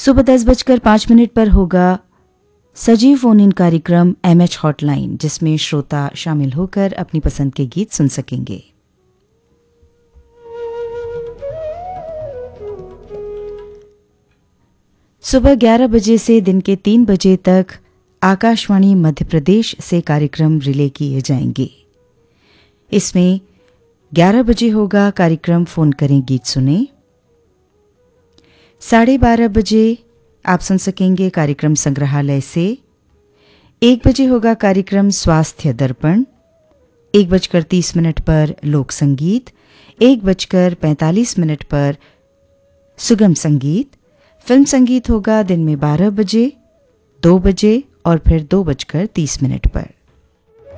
सुबह 10:05 पर होगा सजीव फोन इन कार्यक्रम MH हॉटलाइन, जिसमें श्रोता शामिल होकर अपनी पसंद के गीत सुन सकेंगे। सुबह 11 बजे से दिन के 3 बजे तक आकाशवाणी मध्य प्रदेश से कार्यक्रम रिले किए जाएंगे। इसमें 11 बजे होगा कार्यक्रम फोन करें गीत सुने। 12:30 बजे आप सुन सकेंगे कार्यक्रम संग्रहालय से। 1 बजे होगा कार्यक्रम स्वास्थ्य दर्पण। 1:30 पर लोक संगीत। 1:45 पर सुगम संगीत। फिल्म संगीत होगा दिन में 12 बजे, 2 बजे और फिर 2:30 पर।